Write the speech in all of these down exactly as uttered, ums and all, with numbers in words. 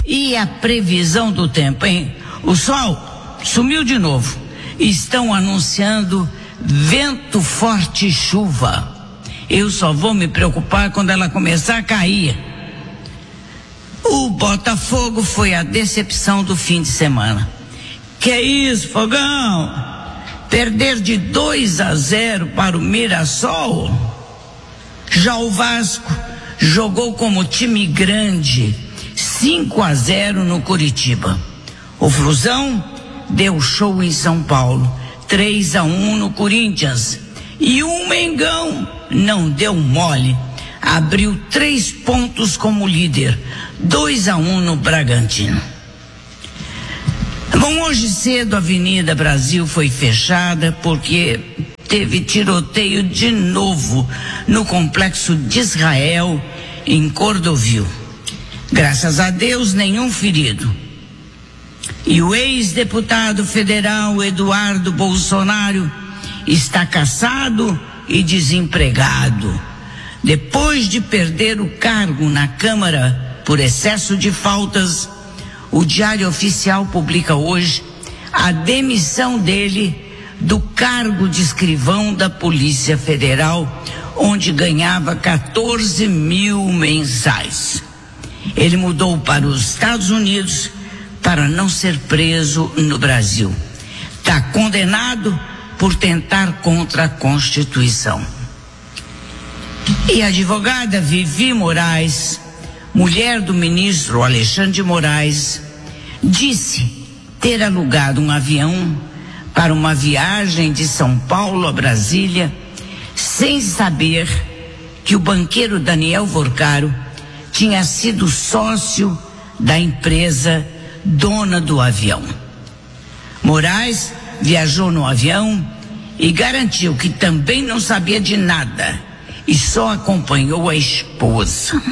E a previsão do tempo, hein? O sol sumiu de novo. Estão anunciando vento forte e chuva. Eu só vou me preocupar quando ela começar a cair. O Botafogo foi a decepção do fim de semana. Que isso, Fogão? Perder de dois a zero para o Mirassol? Já o Vasco jogou como time grande, cinco a zero no Curitiba. O Flusão deu show em São Paulo, três a um no Corinthians. E o Mengão não deu mole, abriu três pontos como líder, dois a um no Bragantino. Bom, hoje cedo a Avenida Brasil foi fechada porque teve tiroteio de novo no complexo de Israel, em Cordovil. Graças a Deus, nenhum ferido. E o ex-deputado federal Eduardo Bolsonaro está cassado e desempregado. Depois de perder o cargo na Câmara por excesso de faltas, o Diário Oficial publica hoje a demissão dele do cargo de escrivão da Polícia Federal, onde ganhava quatorze mil mensais. Ele mudou para os Estados Unidos para não ser preso no Brasil. Está condenado por tentar contra a Constituição. E a advogada Vivi Moraes, mulher do ministro Alexandre de Moraes, disse ter alugado um avião para uma viagem de São Paulo a Brasília, sem saber que o banqueiro Daniel Vorcaro tinha sido sócio da empresa dona do avião. Moraes viajou no avião e garantiu que também não sabia de nada e só acompanhou a esposa.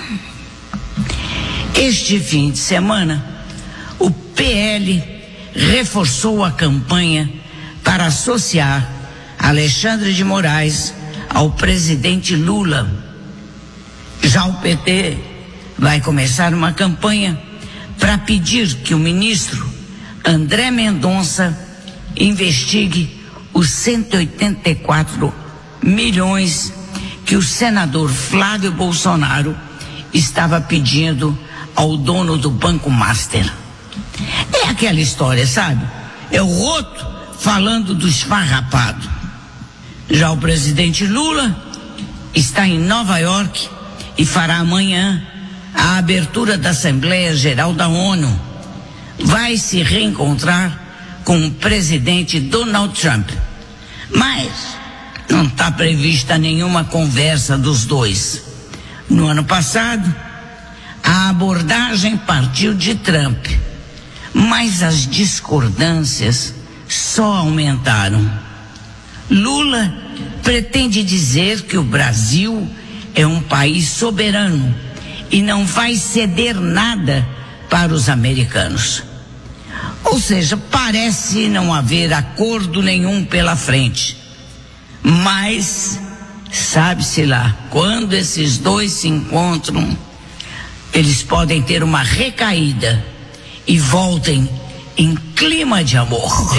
Este fim de semana, o P L reforçou a campanha para associar Alexandre de Moraes ao presidente Lula. Já o P T vai começar uma campanha para pedir que o ministro André Mendonça investigue os cento e oitenta e quatro milhões que o senador Flávio Bolsonaro estava pedindo ao dono do Banco Master. É aquela história, sabe? É o roto falando do esfarrapado. Já o presidente Lula está em Nova York e fará amanhã a abertura da Assembleia Geral da ONU. Vai se reencontrar com o presidente Donald Trump. Mas não está prevista nenhuma conversa dos dois. No ano passado, a abordagem partiu de Trump, mas as discordâncias só aumentaram. Lula pretende dizer que o Brasil é um país soberano e não vai ceder nada para os americanos. Ou seja, parece não haver acordo nenhum pela frente. Mas, sabe-se lá, quando esses dois se encontram, eles podem ter uma recaída e voltem em clima de amor.